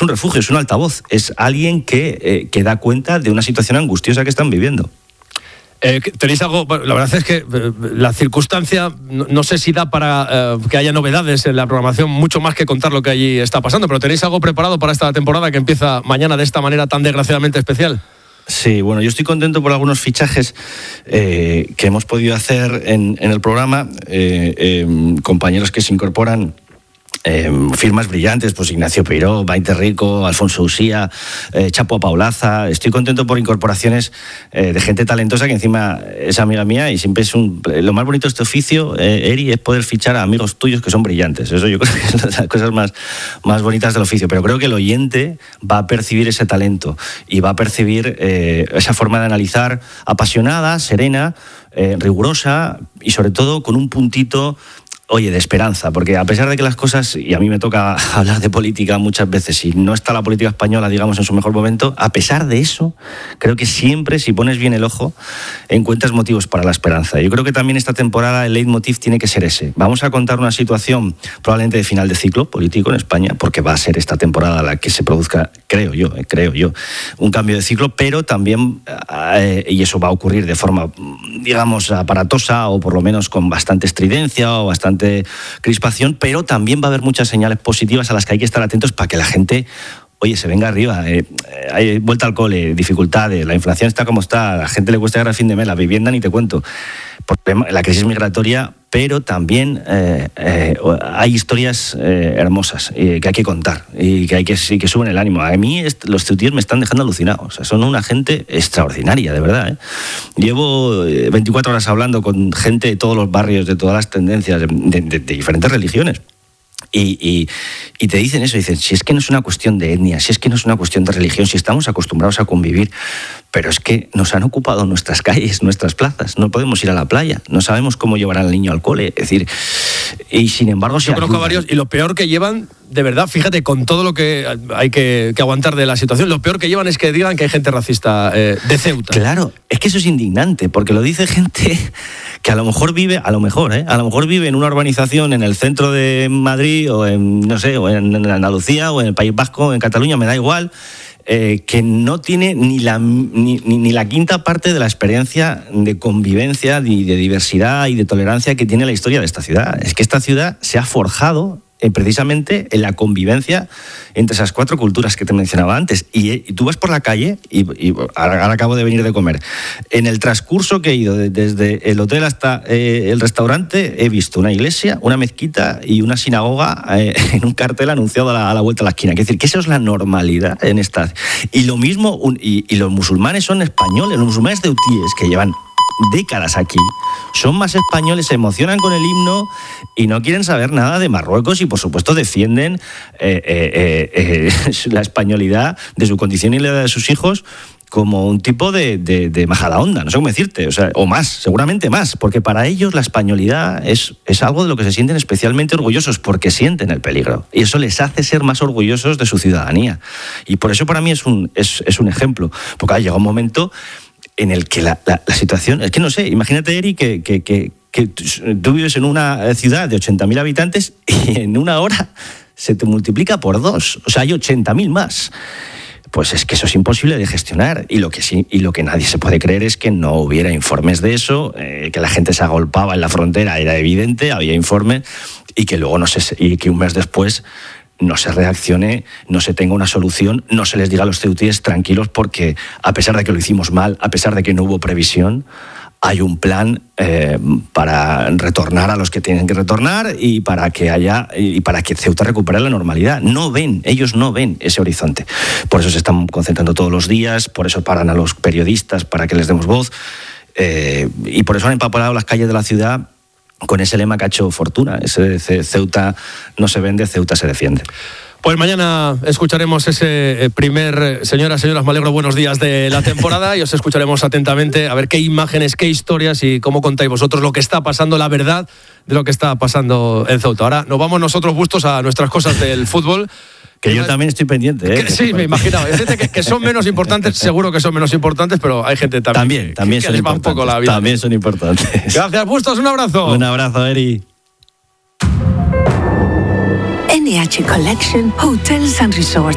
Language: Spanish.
un refugio, es un altavoz, es alguien que da cuenta de una situación angustiosa que están viviendo. ¿Tenéis algo? Bueno, la verdad es que la circunstancia, no sé si da para que haya novedades en la programación, mucho más que contar lo que allí está pasando, pero ¿tenéis algo preparado para esta temporada que empieza mañana de esta manera tan desgraciadamente especial? Sí, bueno, yo estoy contento por algunos fichajes que hemos podido hacer en el programa, compañeros que se incorporan. Firmas brillantes, pues Ignacio Peiró, Maite Rico, Alfonso Usía, Chapo Paulaza. Estoy contento por incorporaciones de gente talentosa que encima es amiga mía y siempre es lo más bonito de este oficio, Eri, es poder fichar a amigos tuyos que son brillantes. Eso yo creo que es una de las cosas más bonitas del oficio, pero creo que el oyente va a percibir ese talento y va a percibir esa forma de analizar apasionada, serena, rigurosa y sobre todo con un puntito de esperanza, porque a pesar de que las cosas, y a mí me toca hablar de política muchas veces y no está la política española, digamos, en su mejor momento, a pesar de eso, creo que siempre, si pones bien el ojo, encuentras motivos para la esperanza. Yo creo que también esta temporada el leitmotiv tiene que ser ese. Vamos a contar una situación probablemente de final de ciclo político en España, porque va a ser esta temporada la que se produzca, creo yo, un cambio de ciclo, pero también, y eso va a ocurrir de forma, digamos, aparatosa o por lo menos con bastante estridencia o bastante crispación, pero también va a haber muchas señales positivas a las que hay que estar atentos para que la gente, se venga arriba. Hay vuelta al cole, dificultades, la inflación está como está, a la gente le cuesta llegar al fin de mes, la vivienda ni te cuento, la crisis migratoria, pero también hay historias hermosas que hay que contar y que suben el ánimo. A mí los ceutíes me están dejando alucinados. O sea, son una gente extraordinaria, de verdad. Llevo 24 horas hablando con gente de todos los barrios, de todas las tendencias, de diferentes religiones. Y te dicen eso, dicen, si es que no es una cuestión de etnia, si es que no es una cuestión de religión, si estamos acostumbrados a convivir, pero es que nos han ocupado nuestras calles, nuestras plazas, no podemos ir a la playa, no sabemos cómo llevar al niño al cole, es decir, y sin embargo... Yo conozco a varios, y lo peor que llevan, de verdad, fíjate, con todo lo que hay que aguantar de la situación, lo peor que llevan es que digan que hay gente racista de Ceuta. Claro, es que eso es indignante, porque lo dice gente que a lo mejor vive en una urbanización en el centro de Madrid o en Andalucía o en el País Vasco o en Cataluña, me da igual, que no tiene ni la quinta parte de la experiencia de convivencia, de diversidad y de tolerancia que tiene la historia de esta ciudad. Es que esta ciudad se ha forjado precisamente en la convivencia entre esas cuatro culturas que te mencionaba antes. Y tú vas por la calle, y ahora acabo de venir de comer, en el transcurso que he ido desde el hotel hasta el restaurante, he visto una iglesia, una mezquita y una sinagoga en un cartel anunciado a la vuelta de la esquina. Es decir, que eso es la normalidad en esta... Y lo mismo, y los musulmanes son españoles, los musulmanes ceutíes que llevan décadas aquí, son más españoles, se emocionan con el himno y no quieren saber nada de Marruecos y por supuesto defienden la españolidad de su condición y la de sus hijos como un tipo de majadahonda, no sé cómo decirte, o más, seguramente más, porque para ellos la españolidad es algo de lo que se sienten especialmente orgullosos, porque sienten el peligro, y eso les hace ser más orgullosos de su ciudadanía. Y por eso para mí es un ejemplo, porque llega un momento en el que la situación, es que no sé, imagínate, Eri, que tú vives en una ciudad de 80.000 habitantes y en una hora se te multiplica por 2, o sea, hay 80.000 más. Pues es que eso es imposible de gestionar, y lo que nadie se puede creer es que no hubiera informes de eso, que la gente se agolpaba en la frontera, era evidente, había informes, y que luego y que un mes después no se reaccione, no se tenga una solución, no se les diga a los ceutíes tranquilos, porque a pesar de que lo hicimos mal, a pesar de que no hubo previsión, hay un plan para retornar a los que tienen que retornar y para que Ceuta recupere la normalidad. Ellos no ven ese horizonte. Por eso se están concentrando todos los días, por eso paran a los periodistas para que les demos voz, y por eso han empapelado las calles de la ciudad con ese lema que ha hecho fortuna, ese Ceuta no se vende, Ceuta se defiende. Pues mañana escucharemos ese primer, señoras, me alegro, buenos días de la temporada, y os escucharemos atentamente a ver qué imágenes, qué historias y cómo contáis vosotros lo que está pasando, la verdad de lo que está pasando en Ceuta. Ahora nos vamos nosotros gustos a nuestras cosas del fútbol. Que yo también estoy pendiente, ¿eh? Sí, me imaginaba. Hay gente que son menos importantes, seguro que son menos importantes, pero hay gente también que les va un poco la vida. También son importantes. Gracias, Bustos, un abrazo. Un abrazo, Eri. NH Collection Hotels and Resorts.